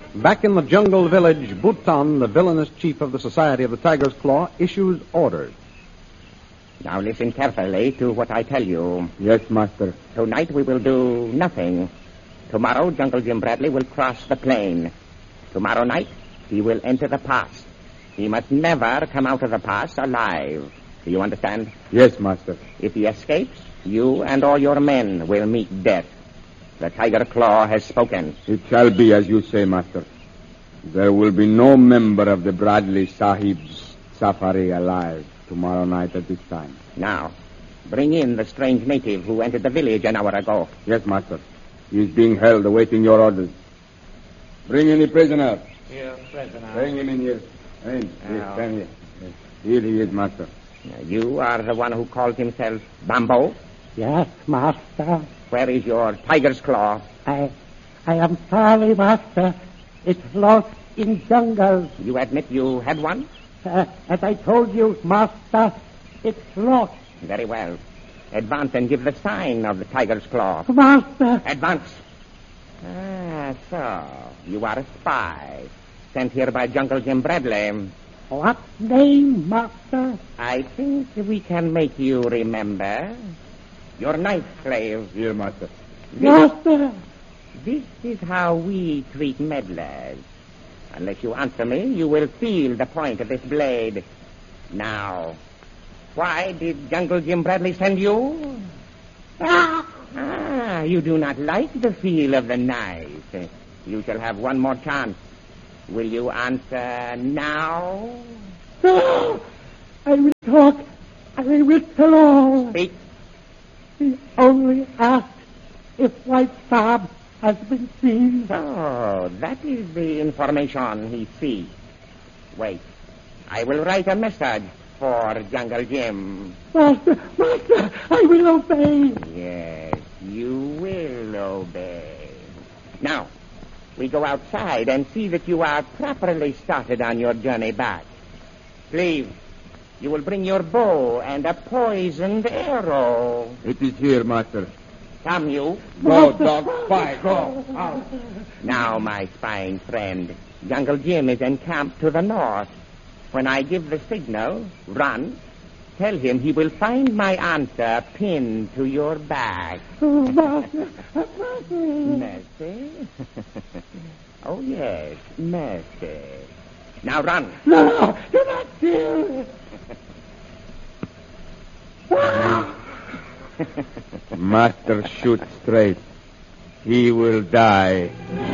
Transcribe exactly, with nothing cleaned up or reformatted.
Back in the jungle village, Bhutan, the villainous chief of the Society of the Tiger's Claw, issues orders. Now listen carefully to what I tell you. Yes, Master. Tonight we will do nothing. Tomorrow, Jungle Jim Bradley will cross the plain. Tomorrow night, he will enter the pass. He must never come out of the pass alive. Do you understand? Yes, Master. If he escapes, you and all your men will meet death. The Tiger Claw has spoken. It shall be as you say, Master. There will be no member of the Bradley Sahib's safari alive tomorrow night at this time. Now, bring in the strange native who entered the village an hour ago. Yes, Master. He is being held, awaiting your orders. Bring in the prisoner. Here, prisoner. Bring him in here. In. Here, Now. stand here. Yes. Here he is, Master. You are the one who calls himself Bambo? Yes, Master. Where is your Tiger's Claw? I, I am sorry, Master. It's lost in jungle. You admit you had one? Uh, as I told you, Master, it's lost. Very well. Advance and give the sign of the Tiger's Claw. Master. Advance. Ah, so. You are a spy. Sent here by Jungle Jim Bradley. What name, Master? I think we can make you remember. Your knife slave. Here, Master. Master. This is how we treat meddlers. Unless you answer me, you will feel the point of this blade. Now, why did Jungle Jim Bradley send you? Ah! Ah, you do not like the feel of the knife. You shall have one more chance. Will you answer now? No! I will talk. I will tell all. Speak. He only asked if White Sab has been seen. Oh, that is the information he seeks. Wait. I will write a message for Jungle Jim. Master, Master, I will obey. Yes, you will obey. Now, we go outside and see that you are properly started on your journey back. Please, you will bring your bow and a poisoned arrow. It is here, Master. Come, you. Go, dog, spy, go. Out. Now, my spying friend, Jungle Jim is encamped to the north. When I give the signal, run. Tell him he will find my answer pinned to your back. Oh, Master, Master. Mercy? Oh, yes, mercy. Now run. No, no, do not kill. Master, shoot straight. He will die.